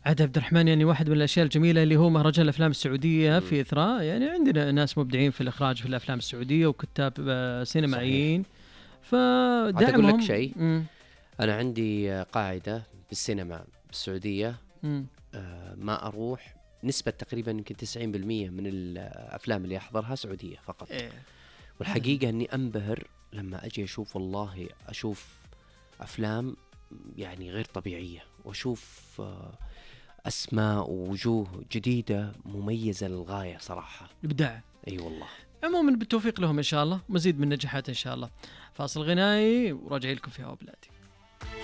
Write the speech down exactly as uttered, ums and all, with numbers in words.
عاد عبد الرحمن، يعني واحد من الأشياء الجميلة اللي هو مهرجان الأفلام السعودية في إثراء، يعني عندنا ناس مبدعين في الإخراج في الأفلام السعودية وكتاب سينمائيين، فدعمهم. أقول لك شيء، أنا عندي قاعدة بالسينما السعودية، آه ما أروح نسبة تقريبا يمكن تسعين بالمئة من الأفلام اللي أحضرها سعودية فقط. إيه. والحقيقة أني أنبهر لما أجي أشوف، والله أشوف أفلام يعني غير طبيعية، وأشوف آه أسماء ووجوه جديدة مميزة للغاية صراحة. إبداع. أي أيوة والله. عموما بالتوفيق لهم إن شاء الله، مزيد من نجاحات إن شاء الله. فاصل غنائي وراجع لكم في هوا بلادي.